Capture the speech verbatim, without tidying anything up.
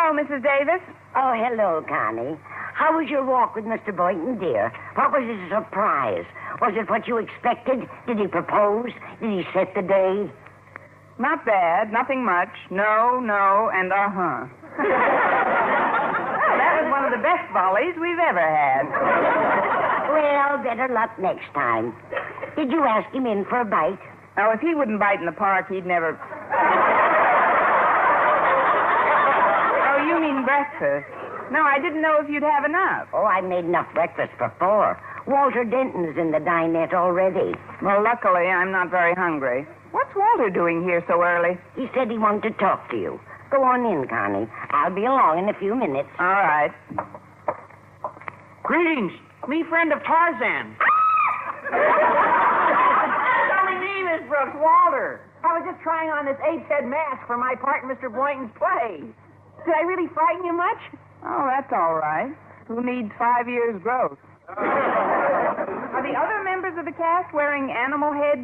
Hello, Missus Davis. Oh, hello, Connie. How was your walk with Mister Boynton, dear? What was his surprise? Was it what you expected? Did he propose? Did he set the day? Not bad. Nothing much. No, no, and uh-huh. Well, that was one of the best volleys we've ever had. Well, better luck next time. Did you ask him in for a bite? Now, if he wouldn't bite in the park, he'd never... Oh, you mean breakfast. No, I didn't know if you'd have enough. Oh, I made enough breakfast for four. Walter Denton's in the dinette already. Well, luckily, I'm not very hungry. What's Walter doing here so early? He said he wanted to talk to you. Go on in, Connie. I'll be along in a few minutes. All right. Greetings. Me friend of Tarzan. Sorry, me, Miss Brooks, Walter. I was just trying on this eight's head mask for my part in Mister Boynton's play. Did I really frighten you much? Oh, that's all right. Who needs five years' growth? Are the other members of the cast wearing animal heads